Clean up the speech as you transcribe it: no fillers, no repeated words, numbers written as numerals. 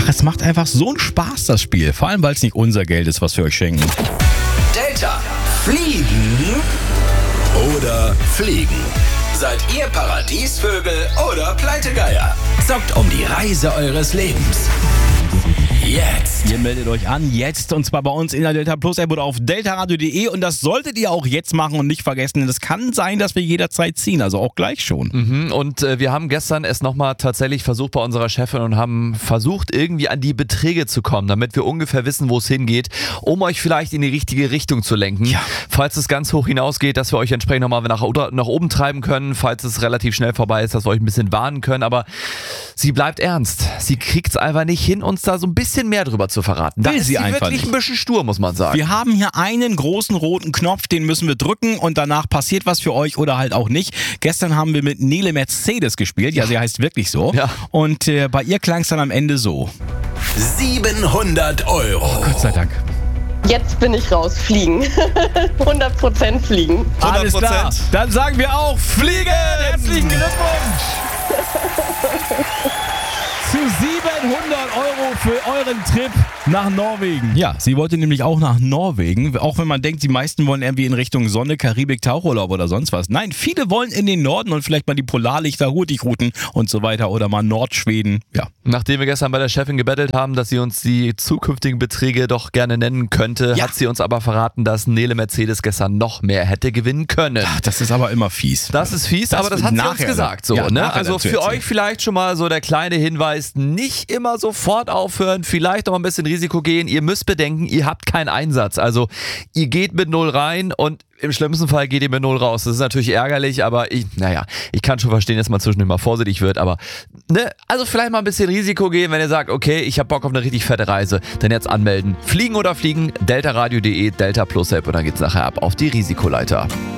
es macht einfach so einen Spaß, das Spiel. Vor allem, weil es nicht unser Geld ist, was wir euch schenken. Delta, fliegen oder fliegen? Seid ihr Paradiesvögel oder Pleitegeier? Zockt um die Reise eures Lebens. Jetzt. Ihr meldet euch an, jetzt, und zwar bei uns in der Delta Plus App oder auf deltaradio.de, und das solltet ihr auch jetzt machen und nicht vergessen, denn es kann sein, dass wir jederzeit ziehen, also auch gleich schon. Und wir haben gestern es nochmal tatsächlich versucht bei unserer Chefin und haben versucht, irgendwie an die Beträge zu kommen, damit wir ungefähr wissen, wo es hingeht, um euch vielleicht in die richtige Richtung zu lenken. Ja. Falls es ganz hoch hinausgeht, dass wir euch entsprechend nochmal nach oben treiben können, falls es relativ schnell vorbei ist, dass wir euch ein bisschen warnen können, aber sie bleibt ernst. Sie kriegt es einfach nicht hin, uns da so ein bisschen mehr drüber zu verraten. Da Will ist sie sie einfach wirklich nicht. ein bisschen stur, muss man sagen. Wir haben hier einen großen roten Knopf, den müssen wir drücken und danach passiert was für euch oder halt auch nicht. Gestern haben wir mit Nele Mercedes gespielt, ja, sie heißt wirklich so. Ja. Und bei ihr klang es dann am Ende so. 700 Euro. Gott sei Dank. Jetzt bin ich raus, fliegen. 100% fliegen. Alles klar. Dann sagen wir auch Fliegen! Herzlichen Glückwunsch! Zu 700 Euro für euren Trip nach Norwegen. Ja, sie wollte nämlich auch nach Norwegen, auch wenn man denkt, die meisten wollen irgendwie in Richtung Sonne, Karibik, Tauchurlaub oder sonst was. Nein, viele wollen in den Norden und vielleicht mal die Polarlichter, Hurtigruten und so weiter oder mal Nordschweden. Ja. Nachdem wir gestern bei der Chefin gebettelt haben, dass sie uns die zukünftigen Beträge doch gerne nennen könnte, Ja. hat sie uns aber verraten, dass Nele Mercedes gestern noch mehr hätte gewinnen können. Ach, das ist aber immer fies. Das ist fies, Das aber das wird hat sie uns nachher gesagt. So, dann- ja, ne? nachher Also dann zu für erzählen. euch vielleicht schon mal so der kleine Hinweis, nicht immer sofort aufhören, vielleicht auch mal ein bisschen Risiko gehen. Ihr müsst bedenken, ihr habt keinen Einsatz. Also ihr geht mit 0 rein und im schlimmsten Fall geht ihr mit 0 raus. Das ist natürlich ärgerlich, aber ich kann schon verstehen, dass man zwischendurch mal vorsichtig wird, aber also vielleicht mal ein bisschen Risiko gehen, wenn ihr sagt, okay, ich habe Bock auf eine richtig fette Reise, dann jetzt anmelden. Fliegen oder fliegen, deltaradio.de, Delta Plus App, und dann geht's nachher ab auf die Risikoleiter.